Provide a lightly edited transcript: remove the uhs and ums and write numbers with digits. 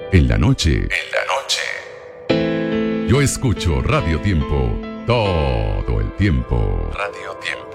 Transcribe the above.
En la noche. Yo escucho Radio Tiempo todo el tiempo. Radio Tiempo.